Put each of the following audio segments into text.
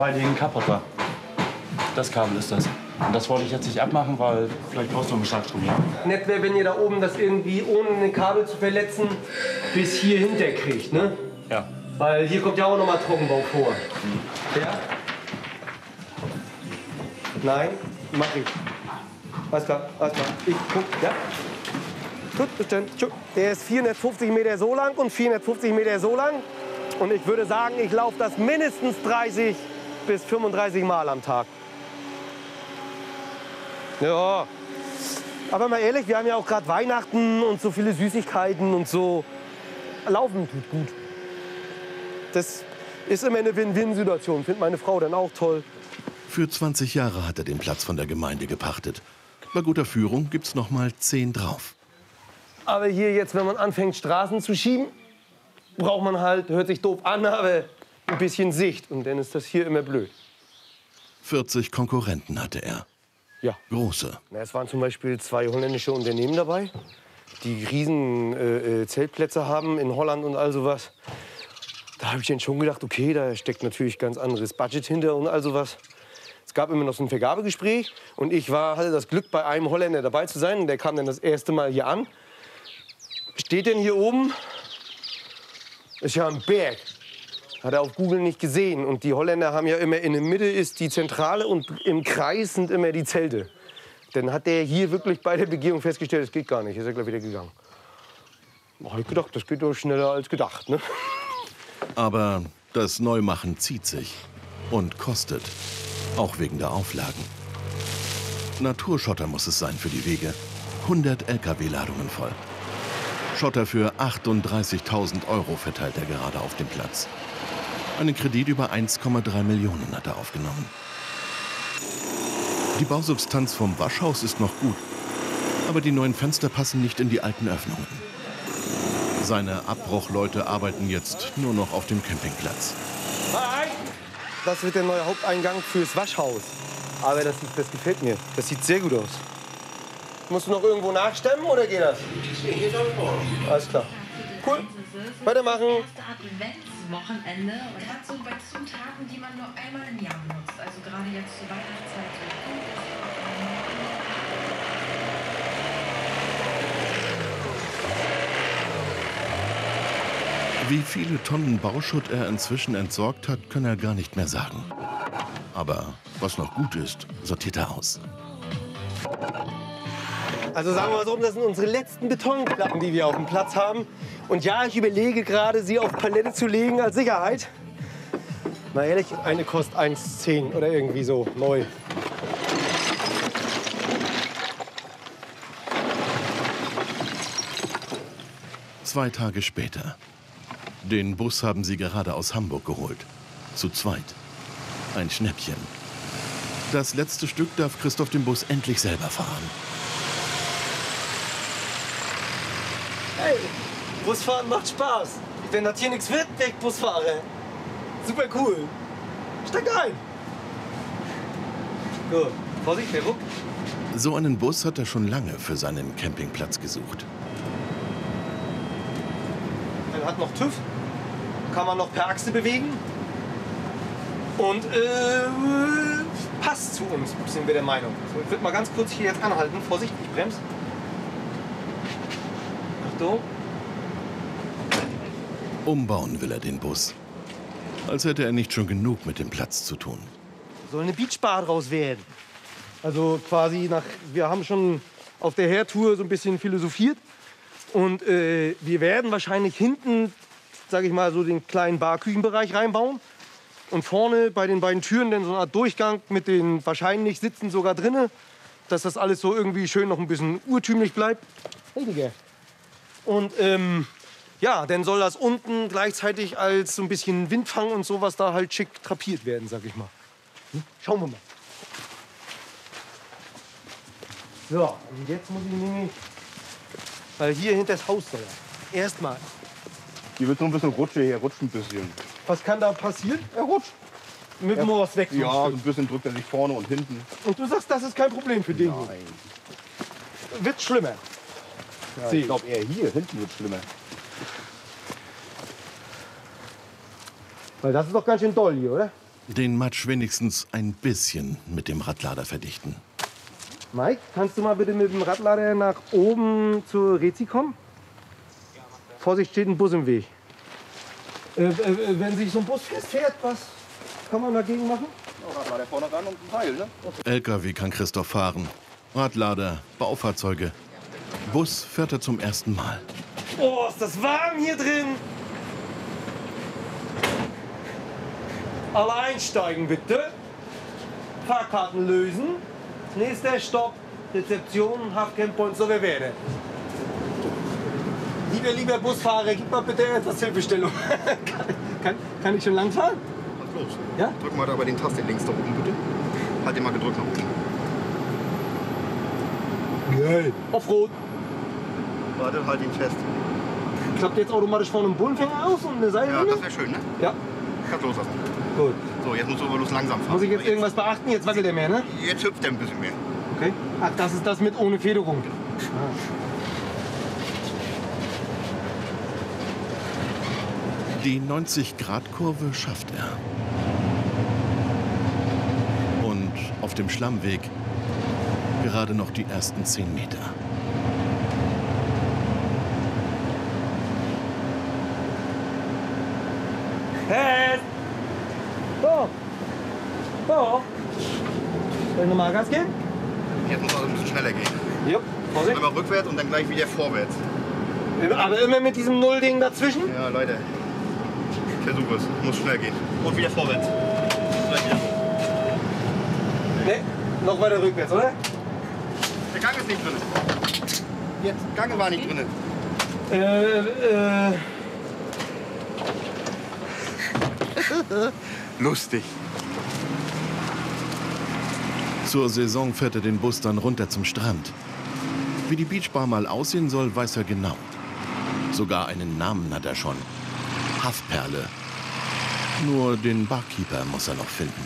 Bei den kaputt. Das Kabel ist das. Und das wollte ich jetzt nicht abmachen, weil vielleicht brauchst du einen Starkstrom hier. Nett wäre, wenn ihr da oben das irgendwie, ohne ein Kabel zu verletzen, bis hier hinter kriegt, ne? Ja. Weil hier kommt ja auch noch mal Trockenbau vor. Ja? Nein, mach ich. Alles klar, alles klar. Ich guck, ja? Gut, bestimmt. Der ist 450 Meter so lang und 450 Meter so lang. Und ich würde sagen, ich laufe das mindestens 30 bis 35 Mal am Tag. Ja. Aber mal ehrlich, wir haben ja auch gerade Weihnachten und so viele Süßigkeiten und so. Laufen tut gut. Das ist immer eine Win-Win-Situation. Findet meine Frau dann auch toll. Für 20 Jahre hat er den Platz von der Gemeinde gepachtet. Bei guter Führung gibt's noch mal 10 drauf. Aber hier jetzt, wenn man anfängt, Straßen zu schieben, braucht man halt, hört sich doof an, aber ein bisschen Sicht. Und dann ist das hier immer blöd. 40 Konkurrenten hatte er. Ja. Große. Es waren zum Beispiel 2 holländische Unternehmen dabei, die riesen Zeltplätze haben in Holland und all sowas. Da habe ich dann schon gedacht, okay, da steckt natürlich ganz anderes Budget hinter und all sowas. Es gab immer noch so ein Vergabegespräch und ich hatte das Glück, bei einem Holländer dabei zu sein. Der kam dann das erste Mal hier an. Steht denn hier oben? Ist ja ein Berg. Hat er auf Google nicht gesehen. Und die Holländer haben ja immer, in der Mitte ist die Zentrale und im Kreis sind immer die Zelte. Dann hat der hier wirklich bei der Begehung festgestellt, das geht gar nicht. Ist er gleich wieder gegangen. Da habe ich gedacht, das geht doch schneller als gedacht, ne? Aber das Neumachen zieht sich und kostet. Auch wegen der Auflagen. Naturschotter muss es sein für die Wege. 100 LKW-Ladungen voll. Schotter für 38.000 € verteilt er gerade auf dem Platz. Einen Kredit über 1,3 Millionen hat er aufgenommen. Die Bausubstanz vom Waschhaus ist noch gut. Aber die neuen Fenster passen nicht in die alten Öffnungen. Seine Abbruchleute arbeiten jetzt nur noch auf dem Campingplatz. Das wird der neue Haupteingang fürs Waschhaus. Aber das gefällt mir. Das sieht sehr gut aus. Musst du noch irgendwo nachstemmen oder geht das? Geht alles klar. Cool. Weitermachen. Wochenende und hat so bei Zutaten, die man nur einmal im Jahr benutzt. Also gerade jetzt zur Weihnachtszeit. Wie viele Tonnen Bauschutt er inzwischen entsorgt hat, kann er gar nicht mehr sagen. Aber was noch gut ist, sortiert er aus. Also sagen wir mal so, das sind unsere letzten Betonplatten, die wir auf dem Platz haben. Und ja, ich überlege gerade, sie auf Palette zu legen als Sicherheit. Mal ehrlich, eine kostet 1,10 oder irgendwie so, neu. Zwei Tage später. Den Bus haben sie gerade aus Hamburg geholt. Zu zweit. Ein Schnäppchen. Das letzte Stück darf Christoph den Bus endlich selber fahren. Hey, Busfahren macht Spaß. Wenn das hier nichts wird, weg Busfahrer. Super cool. Steig ein. So, Vorsicht, der Ruck. So einen Bus hat er schon lange für seinen Campingplatz gesucht. Er hat noch TÜV. Kann man noch per Achse bewegen. Und passt zu uns, sind wir der Meinung. So, ich würde mal ganz kurz hier jetzt anhalten. Vorsicht, ich bremse. Achtung. Umbauen will er den Bus. Als hätte er nicht schon genug mit dem Platz zu tun. Soll eine Beachbar draus werden. Also quasi wir haben schon auf der Hertour so ein bisschen philosophiert. Und wir werden wahrscheinlich hinten, sage ich mal, so den kleinen Bar-Küchenbereich reinbauen. Und vorne bei den beiden Türen dann so eine Art Durchgang mit den wahrscheinlich Sitzen sogar drinne, dass das alles so irgendwie schön noch ein bisschen urtümlich bleibt. Hey, Digga. Und ja, dann soll das unten gleichzeitig als so ein bisschen Windfang und sowas da halt schick drapiert werden, sag ich mal. Schauen wir mal. So, und jetzt muss ich nämlich, weil hier hinter das Haus soll er. Erstmal. Hier wird so ein bisschen rutschig, hier rutscht ein bisschen. Was kann da passieren? Er rutscht. Mit dem Moos weg. Ja, so ein bisschen drückt er sich vorne und hinten. Und du sagst, das ist kein Problem für den Nein. hier. Wird schlimmer. Ja, ich glaube eher hier, hinten wird schlimmer. Weil das ist doch ganz schön doll hier, oder? Den Matsch wenigstens ein bisschen mit dem Radlader verdichten. Mike, kannst du mal bitte mit dem Radlader nach oben zur Rezi kommen? Vorsicht, steht ein Bus im Weg. Wenn sich so ein Bus festfährt, was kann man dagegen machen? Radlader vorne ran und ein Teil, ne? LKW kann Christoph fahren. Radlader, Baufahrzeuge. Bus fährt er zum ersten Mal. Oh, ist das warm hier drin! Alle einsteigen bitte. Fahrkarten lösen. Nächster Stopp, Rezeption, Haftcamppoint, so wer wäre. Lieber Busfahrer, gib mal bitte etwas Hilfestellung. kann ich schon lang fahren? Was los? Ja? Drück mal da bei den Tasten links da oben, bitte. Halt den mal gedrückt nach oben. Nein. Auf Rot. Warte, halt ihn fest. Klappt jetzt automatisch vorne ein Bullenfänger aus und eine Seilwinde? Ja, das wäre schön, ne? Ja. Kannst loslassen. Gut. So, jetzt musst du aber bloß langsam fahren. Muss ich jetzt irgendwas beachten? Jetzt wackelt er mehr, ne? Jetzt hüpft er ein bisschen mehr. Okay. Ach, das ist das mit ohne Federung. Die 90-Grad-Kurve schafft er. Und auf dem Schlammweg gerade noch die ersten 10 Meter. Hey! So. So. Soll ich nochmal Gas geben? Jetzt muss er ein bisschen schneller gehen. Jupp. Vorsicht. Einmal rückwärts und dann gleich wieder vorwärts. Aber immer mit diesem Nullding dazwischen? Ja, Leute. Versuch es. Muss schnell gehen. Und wieder vorwärts. Gleich wieder so. Ne, noch weiter rückwärts, oder? Der Gang ist nicht drin. Jetzt, Gang war nicht drin. Lustig. Zur Saison fährt er den Bus dann runter zum Strand. Wie die Beachbar mal aussehen soll, weiß er genau. Sogar einen Namen hat er schon. Haffperle. Nur den Barkeeper muss er noch finden.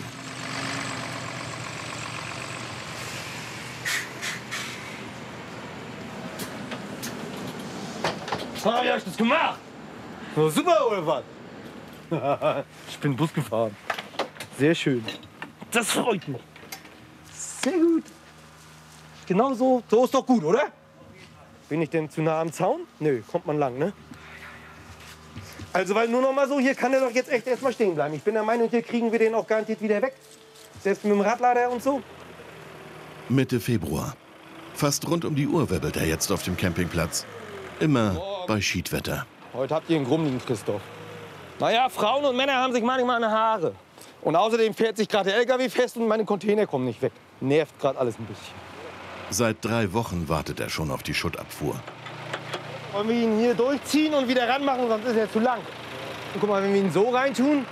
Ah, wie hab ich das gemacht? Oh, super, oder was? Ich bin Bus gefahren. Sehr schön. Das freut mich. Sehr gut. Genau so. So ist doch gut, oder? Bin ich denn zu nah am Zaun? Nö, kommt man lang, ne? Also, weil nur noch mal so, hier kann er doch jetzt echt erstmal stehen bleiben. Ich bin der Meinung, hier kriegen wir den auch garantiert wieder weg. Selbst mit dem Radlader und so. Mitte Februar. Fast rund um die Uhr wirbelt er jetzt auf dem Campingplatz. Immer bei Schiedwetter. Heute habt ihr einen Grummling, Christoph. Naja, Frauen und Männer haben sich manchmal eine Haare. Und außerdem fährt sich gerade der LKW fest und meine Container kommen nicht weg. Nervt gerade alles ein bisschen. Seit 3 Wochen wartet er schon auf die Schuttabfuhr. Wollen wir ihn hier durchziehen und wieder ranmachen, sonst ist er zu lang. Und guck mal, wenn wir ihn so reintun.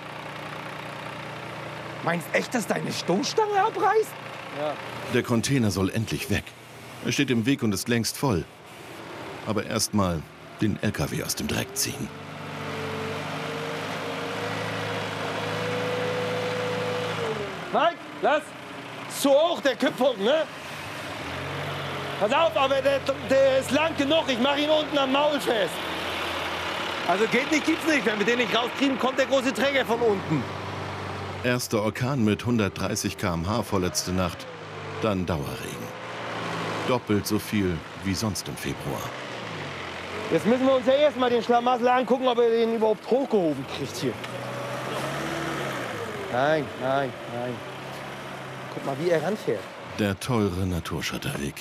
Meinst echt, dass deine Stoßstange abreißt? Ja. Der Container soll endlich weg. Er steht im Weg und ist längst voll. Aber erst mal den LKW aus dem Dreck ziehen. Mike, lass! Zu hoch, der Kipppunkt, ne? Pass auf, aber der ist lang genug. Ich mache ihn unten am Maul fest. Also geht nicht, gibt's nicht. Wenn wir den nicht rauskriegen, kommt der große Träger von unten. Erster Orkan mit 130 km/h vorletzte Nacht. Dann Dauerregen. Doppelt so viel wie sonst im Februar. Jetzt müssen wir uns ja erstmal den Schlamassel angucken, ob er den überhaupt hochgehoben kriegt hier. Nein, nein, nein. Guck mal, wie er ranfährt. Der teure Naturschotterweg.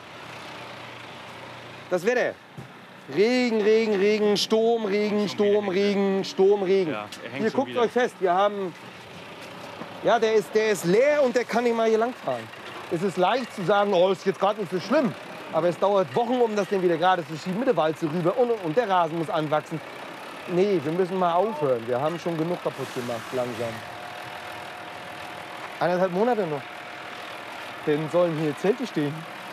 Das Wetter. Regen, Regen, Regen, Sturm, Regen, Sturm, Regen, Sturm, Regen. Ja, er hängt Hier, schon guckt wieder. euch fest, wir haben... Ja, der ist leer und der kann nicht mal hier lang fahren. Es ist leicht zu sagen, oh, ist jetzt gerade nicht so schlimm. Aber es dauert Wochen, um das Ding wieder gerade zu schieben, mit der Walze rüber und der Rasen muss anwachsen. Nee, wir müssen mal aufhören. Wir haben schon genug kaputt gemacht, langsam. 1,5 Monate noch. Denn sollen hier Zelte stehen.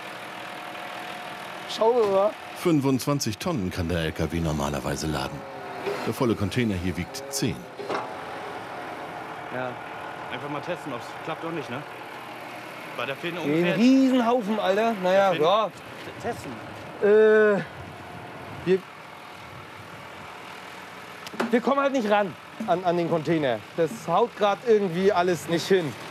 Schau mal. 25 Tonnen kann der LKW normalerweise laden. Der volle Container hier wiegt 10. Ja. Einfach mal testen, ob es klappt oder nicht, ne? Weil da fehlen Ein ungefähr... Riesenhaufen, Alter. Naja, ja. Testen. Wir kommen halt nicht ran. an den Container. Das haut gerade irgendwie alles nicht hin.